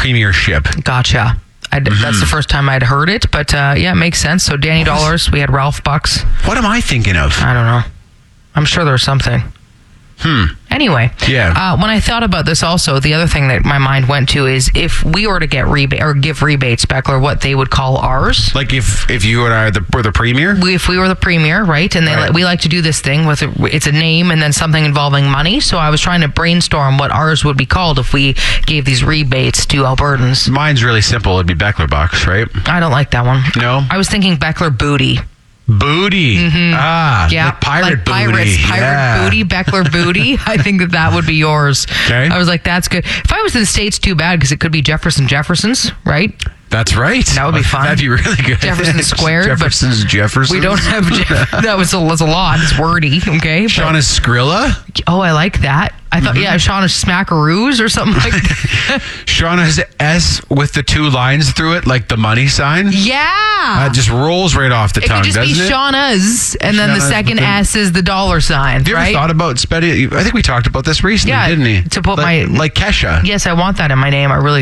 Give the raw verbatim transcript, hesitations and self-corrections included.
premiership. Gotcha. I'd, mm-hmm. That's the first time I'd heard it, but uh, yeah, it makes sense. So Danny Dollars, we had Ralph Bucks. What am I thinking of? I don't know. I'm sure there's something. Hmm. Anyway, yeah. Uh, when I thought about this also, the other thing that my mind went to is if we were to get rebate or give rebates, Beckler, what they would call ours. Like if, if you and I the, were the premier? We, if we were the premier, right? And they right. we like to do this thing with a, it's a name and then something involving money. So I was trying to brainstorm what ours would be called if we gave these rebates to Albertans. Mine's really simple. It'd be Beckler Bucks, right? I don't like that one. No? I was thinking Beckler Booty. Booty. Mm-hmm. Ah, yeah. like pirate like booty. Pirates, pirate yeah. booty, Beckler Booty. I think that that would be yours. Okay. I was like, that's good. If I was in the States, too bad, because it could be Jefferson Jeffersons, right? That's right. That would be fun. That'd be really good. Jefferson Squared. Jefferson's Jeffersons. We don't have... Jeff- that was a, that's a lot. It's wordy, okay? Shauna Skrilla. Oh, I like that. I thought, mm-hmm. yeah, Shauna Smackaroos or something like that. Shauna's S with the two lines through it, like the money sign. Yeah. Uh, it just rolls right off the it tongue, could just doesn't be it? Shauna's, and then Shauna's the second the, S is the dollar sign, Have you right? ever thought about spelling? I think we talked about this recently, yeah, didn't he? To put like, my... Like Kesha. Yes, I want that in my name. I really